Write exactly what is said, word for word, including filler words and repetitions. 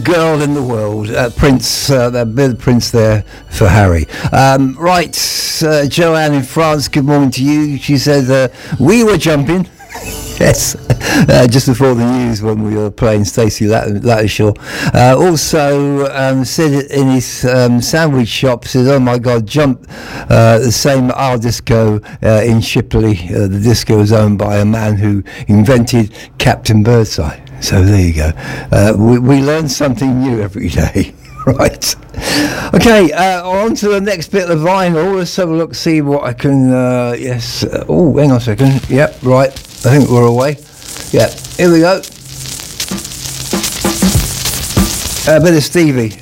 Girl in the world, uh, Prince, uh, that bit of Prince there for Harry. Um, right, uh, Joanne in France, good morning to you. She said, uh, we were jumping. Yes, uh, just before the news when we were playing Stacey Lattishaw. Uh, also um, said it in his um, sandwich shop, said, oh my God, jump, uh, the same R Disco uh, in Shipley. Uh, the disco was owned by a man who invented Captain Birdseye. So there you go. Uh, we, we learn something new every day. Right. Okay, uh, on to the next bit of vinyl. Let's have a look, see what I can... Uh, yes. Uh, oh, hang on a second. Yep, right. I think we're away. Yeah, here we go. A bit of Stevie.